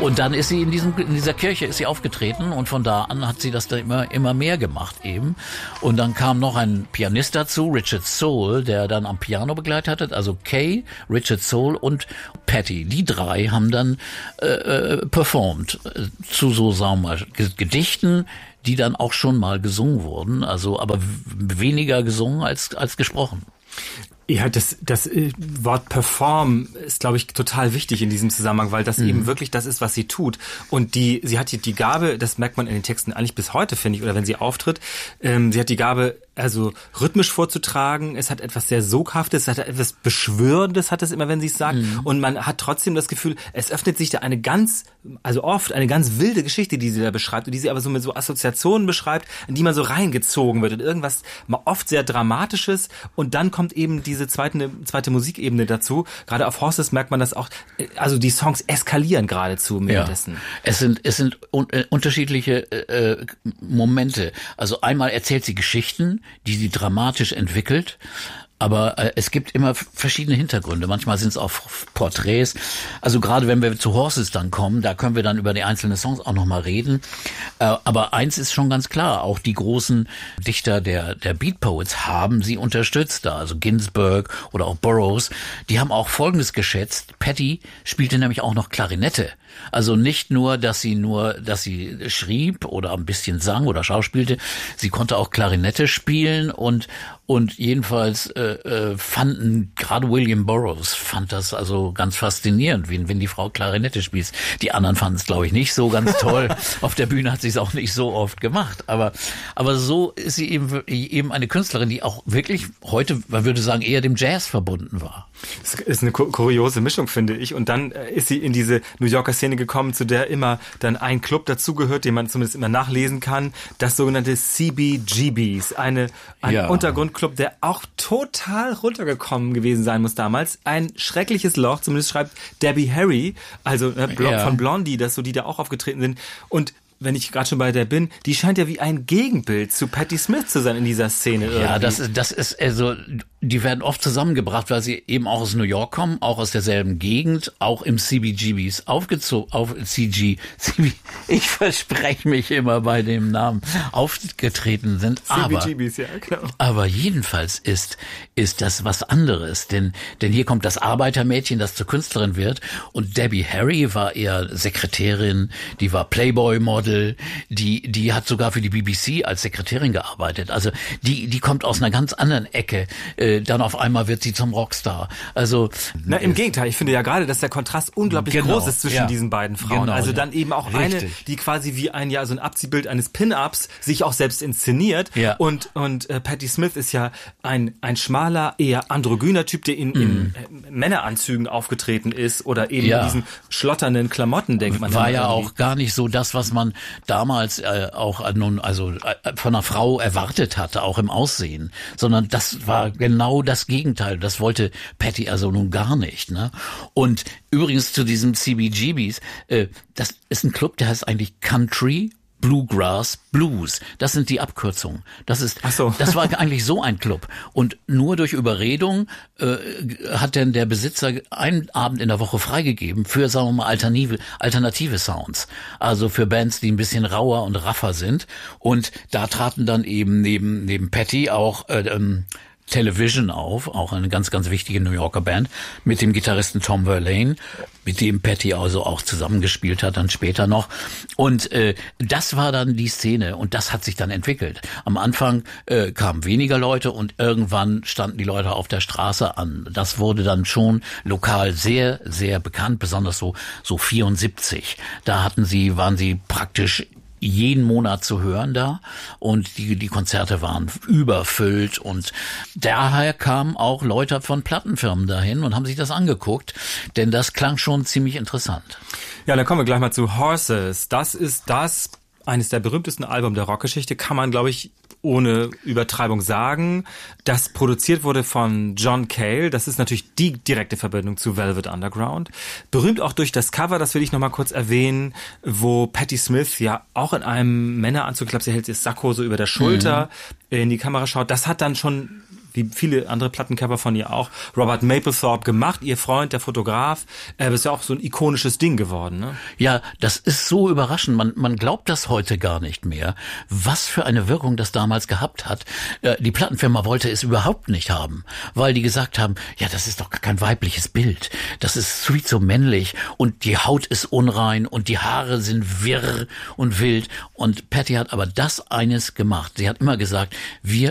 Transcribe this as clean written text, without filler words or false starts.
Und dann ist sie in dieser Kirche ist sie aufgetreten und von da an hat sie das dann immer mehr gemacht eben. Und dann kam noch ein Pianist dazu, Richard Soul, der dann am Piano begleitet hat, also Kay, Richard Soul und Patty. Die drei haben dann performt zu so, sagen wir mal, Gedichten, die dann auch schon mal gesungen wurden, also aber weniger gesungen als gesprochen. Ja, das Wort perform ist, glaube ich, total wichtig in diesem Zusammenhang, weil das eben wirklich das ist, was sie tut. Und sie hat die Gabe, das merkt man in den Texten eigentlich bis heute, finde ich, oder wenn sie auftritt, sie hat die Gabe, also rhythmisch vorzutragen, es hat etwas sehr Soghaftes, es hat etwas Beschwörendes, hat es immer, wenn sie es sagt. Und man hat trotzdem das Gefühl, es öffnet sich da oft eine ganz wilde Geschichte, die sie da beschreibt und die sie aber so mit so Assoziationen beschreibt, in die man so reingezogen wird und irgendwas mal oft sehr Dramatisches und dann kommt eben diese zweite Musikebene dazu. Gerade auf Horses merkt man das auch, also die Songs eskalieren geradezu währenddessen. Es sind unterschiedliche Momente. Also einmal erzählt sie Geschichten, die sie dramatisch entwickelt, aber es gibt immer verschiedene Hintergründe. Manchmal sind es auch Porträts. Also gerade wenn wir zu Horses dann kommen, da können wir dann über die einzelnen Songs auch nochmal reden. Aber eins ist schon ganz klar, auch die großen Dichter der Beat Poets haben sie unterstützt da. Also Ginsberg oder auch Burroughs, die haben auch Folgendes geschätzt. Patty spielte nämlich auch noch Klarinette. Also nicht nur, dass sie schrieb oder ein bisschen sang oder schauspielte, sie konnte auch Klarinette spielen und jedenfalls fanden gerade William Burroughs fand das also ganz faszinierend, wenn die Frau Klarinette spielt. Die anderen fanden es, glaube ich, nicht so ganz toll. Auf der Bühne hat sie es auch nicht so oft gemacht, aber so ist sie eben eine Künstlerin, die auch wirklich heute, man würde sagen, eher dem Jazz verbunden war. Das ist eine kuriose Mischung, finde ich. Und dann ist sie in diese New Yorker Szene gekommen, zu der immer dann ein Club dazugehört, den man zumindest immer nachlesen kann. Das sogenannte CBGBs. Ein Untergrundclub, der auch total runtergekommen gewesen sein muss damals. Ein schreckliches Loch, zumindest schreibt Debbie Harry, also von Blondie, die da auch aufgetreten sind. Und wenn ich gerade schon bei der bin, die scheint ja wie ein Gegenbild zu Patti Smith zu sein in dieser Szene irgendwie. Ja, das ist also, die werden oft zusammengebracht, weil sie eben auch aus New York kommen, auch aus derselben Gegend, auch im CBGBs ich verspreche mich immer bei dem Namen, aufgetreten sind. CBGBs, ja, genau. Aber jedenfalls ist das was anderes, denn hier kommt das Arbeitermädchen, das zur Künstlerin wird, und Debbie Harry war eher Sekretärin, die war Playboy-Model, die hat sogar für die BBC als Sekretärin gearbeitet. Also die kommt aus einer ganz anderen Ecke. Dann auf einmal wird sie zum Rockstar. Also im Gegenteil, ich finde ja gerade, dass der Kontrast unglaublich groß ist zwischen diesen beiden Frauen. Also dann eben auch eine, die quasi wie so ein Abziehbild eines Pin-Ups sich auch selbst inszeniert. Ja. Und Patti Smith ist ja ein schmaler, eher androgyner Typ, der in Männeranzügen aufgetreten ist oder eben in diesen schlotternden Klamotten, denkt man. War ja auch gar nicht so das, was man damals von einer Frau erwartet hatte, auch im Aussehen, sondern das war genau das Gegenteil. Das wollte Patti also nun gar nicht. Ne? Und übrigens zu diesem CBGBs, das ist ein Club, der heißt eigentlich Country Bluegrass Blues. Das sind die Abkürzungen. Das war eigentlich so ein Club. Und nur durch Überredung hat denn der Besitzer einen Abend in der Woche freigegeben für, sagen wir mal, alternative Sounds. Also für Bands, die ein bisschen rauer und raffer sind. Und da traten dann eben neben Patti auch Television auf, auch eine ganz, ganz wichtige New Yorker Band, mit dem Gitarristen Tom Verlaine, mit dem Patti also auch zusammengespielt hat, dann später noch. Und das war dann die Szene und das hat sich dann entwickelt. Am Anfang kamen weniger Leute und irgendwann standen die Leute auf der Straße an. Das wurde dann schon lokal sehr, sehr bekannt, besonders so 74. Da waren sie praktisch jeden Monat zu hören da und die Konzerte waren überfüllt und daher kamen auch Leute von Plattenfirmen dahin und haben sich das angeguckt, denn das klang schon ziemlich interessant. Ja, dann kommen wir gleich mal zu Horses. Das ist eines der berühmtesten Alben der Rockgeschichte, kann man, glaube ich, ohne Übertreibung sagen. Das produziert wurde von John Cale. Das ist natürlich die direkte Verbindung zu Velvet Underground. Berühmt auch durch das Cover, das will ich noch mal kurz erwähnen, wo Patti Smith ja auch in einem Männeranzug, ich glaube, sie hält das Sakko so über der Schulter in die Kamera schaut. Das hat dann schon wie viele andere Plattencover von ihr auch, Robert Mapplethorpe gemacht, ihr Freund, der Fotograf. Ist ja auch so ein ikonisches Ding geworden, ne? Ja, das ist so überraschend. Man glaubt das heute gar nicht mehr, was für eine Wirkung das damals gehabt hat. Die Plattenfirma wollte es überhaupt nicht haben, weil die gesagt haben, ja, das ist doch gar kein weibliches Bild. Das ist viel zu männlich und die Haut ist unrein und die Haare sind wirr und wild. Und Patti hat aber das eines gemacht. Sie hat immer gesagt, wir